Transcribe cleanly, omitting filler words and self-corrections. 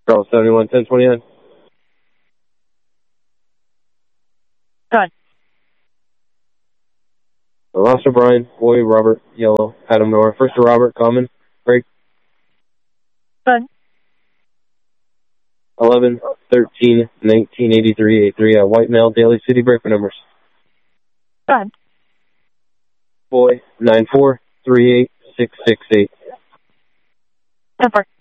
Charles 71, 1029. Go ahead. Officer Brian, boy, Robert, yellow, Adam Nora. First to Robert, common, break. Go ahead. 11, 13, 19, 83, 83, white male, Daly City, breaker numbers. Go ahead. Boy, 94, 38, 668. 10-4.